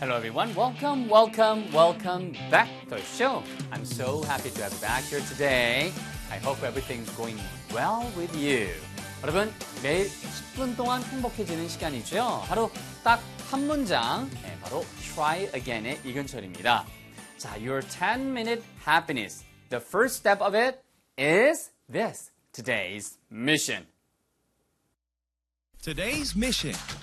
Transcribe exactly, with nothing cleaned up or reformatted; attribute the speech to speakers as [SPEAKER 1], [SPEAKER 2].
[SPEAKER 1] Hello everyone, welcome, welcome, welcome back to the show. I'm so happy to have you back here today. I hope everything's going well with you. 여러분, 매일 십 분 동안 행복해지는 시간이죠. 하루 딱 한 문장, 네, 바로 try again의 이근철입니다. 자, your ten minute happiness. The first step of it is this, today's mission.
[SPEAKER 2] Today's mission.